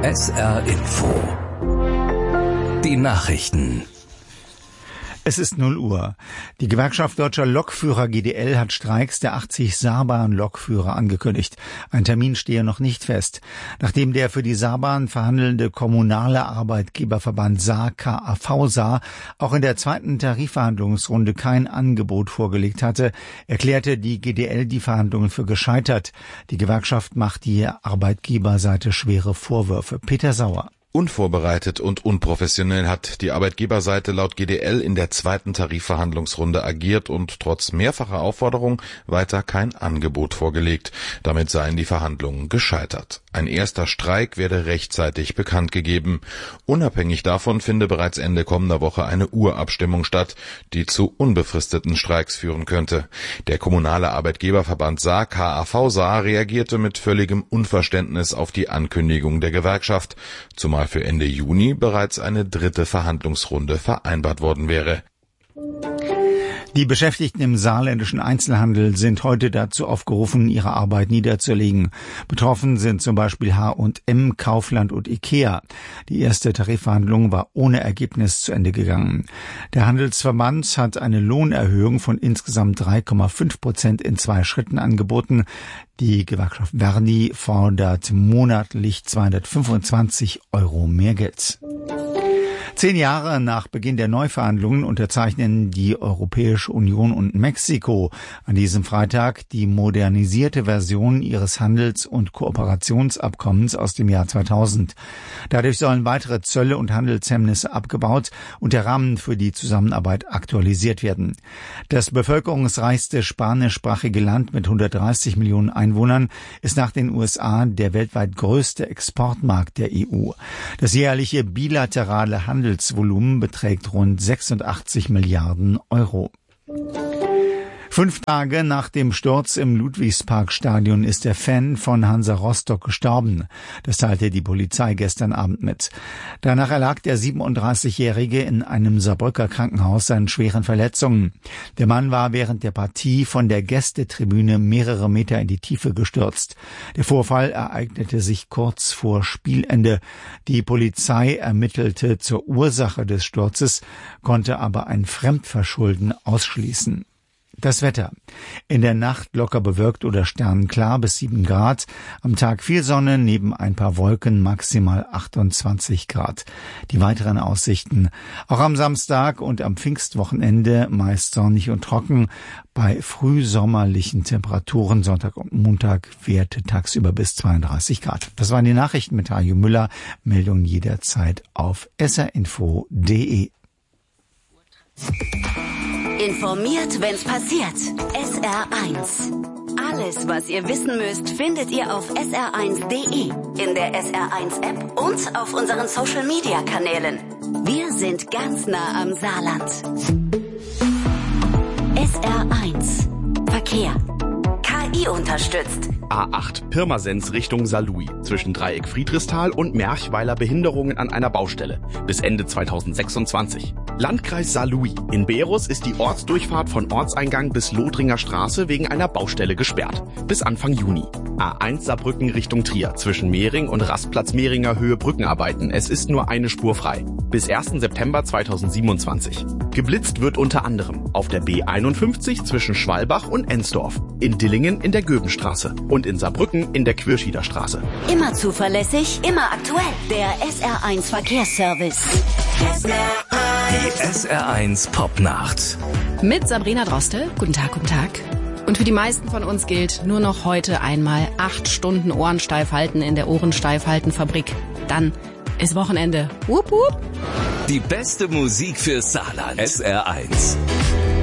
SR Info. Die Nachrichten. Es ist 0 Uhr. Die Gewerkschaft Deutscher Lokführer GDL hat Streiks der 80 Saarbahn-Lokführer angekündigt. Ein Termin stehe noch nicht fest. Nachdem der für die Saarbahn verhandelnde kommunale Arbeitgeberverband Saar KAV Saar auch in der zweiten Tarifverhandlungsrunde kein Angebot vorgelegt hatte, erklärte die GDL die Verhandlungen für gescheitert. Die Gewerkschaft macht die Arbeitgeberseite schwere Vorwürfe. Peter Sauer. Unvorbereitet und unprofessionell hat die Arbeitgeberseite laut GDL in der zweiten Tarifverhandlungsrunde agiert und trotz mehrfacher Aufforderung weiter kein Angebot vorgelegt. Damit seien die Verhandlungen gescheitert. Ein erster Streik werde rechtzeitig bekannt gegeben. Unabhängig davon finde bereits Ende kommender Woche eine Urabstimmung statt, die zu unbefristeten Streiks führen könnte. Der kommunale Arbeitgeberverband Saar KAV Saar reagierte mit völligem Unverständnis auf die Ankündigung der Gewerkschaft, zumal für Ende Juni bereits eine dritte Verhandlungsrunde vereinbart worden wäre. Die Beschäftigten im saarländischen Einzelhandel sind heute dazu aufgerufen, ihre Arbeit niederzulegen. Betroffen sind zum Beispiel H&M, Kaufland und Ikea. Die erste Tarifverhandlung war ohne Ergebnis zu Ende gegangen. Der Handelsverband hat eine Lohnerhöhung von insgesamt 3,5% in 2 Schritten angeboten. Die Gewerkschaft Verdi fordert monatlich 225 € mehr Geld. 10 Jahre nach Beginn der Neuverhandlungen unterzeichnen die Europäische Union und Mexiko an diesem Freitag die modernisierte Version ihres Handels- und Kooperationsabkommens aus dem Jahr 2000. Dadurch sollen weitere Zölle und Handelshemmnisse abgebaut und der Rahmen für die Zusammenarbeit aktualisiert werden. Das bevölkerungsreichste spanischsprachige Land mit 130 Millionen Einwohnern ist nach den USA der weltweit größte Exportmarkt der EU. Das jährliche bilaterale Handelsvolumen beträgt rund 86 Milliarden €. 5 Tage nach dem Sturz im Ludwigsparkstadion ist der Fan von Hansa Rostock gestorben. Das teilte die Polizei gestern Abend mit. Danach erlag der 37-Jährige in einem Saarbrücker Krankenhaus seinen schweren Verletzungen. Der Mann war während der Partie von der Gästetribüne mehrere Meter in die Tiefe gestürzt. Der Vorfall ereignete sich kurz vor Spielende. Die Polizei ermittelte zur Ursache des Sturzes, konnte aber ein Fremdverschulden ausschließen. Das Wetter. In der Nacht locker bewölkt oder sternenklar bis 7 Grad. Am Tag viel Sonne, neben ein paar Wolken maximal 28 Grad. Die weiteren Aussichten. Auch am Samstag und am Pfingstwochenende meist sonnig und trocken. Bei frühsommerlichen Temperaturen Sonntag und Montag Werte tagsüber bis 32 Grad. Das waren die Nachrichten mit Hajo Müller. Meldungen jederzeit auf srinfo.de. Informiert, wenn's passiert. SR1. Alles, was ihr wissen müsst, findet ihr auf sr1.de, in der SR1-App und auf unseren Social-Media-Kanälen. Wir sind ganz nah am Saarland. SR1. Verkehr. KI unterstützt. A8 Pirmasens Richtung Saarlouis zwischen Dreieck Friedrichsthal und Merchweiler Behinderungen an einer Baustelle bis Ende 2026. Landkreis Saarlouis. In Berus ist die Ortsdurchfahrt von Ortseingang bis Lothringer Straße wegen einer Baustelle gesperrt. Bis Anfang Juni. A1 Saarbrücken Richtung Trier zwischen Mehring und Rastplatz Mehringer Höhe Brückenarbeiten. Es ist nur eine Spur frei. Bis 1. September 2027. Geblitzt wird unter anderem auf der B51 zwischen Schwalbach und Ensdorf, in Dillingen in der Göbenstraße und in Saarbrücken in der Quirschieder Straße. Immer zuverlässig, immer aktuell. Der SR1 Verkehrsservice. Die SR1 Popnacht. Mit Sabrina Droste. Guten Tag, guten Tag. Und für die meisten von uns gilt nur noch heute einmal 8 Stunden Ohren steif halten in der Ohrensteifhaltenfabrik. Dann ist Wochenende. Wupp, wupp. Die beste Musik fürs Saarland. SR1.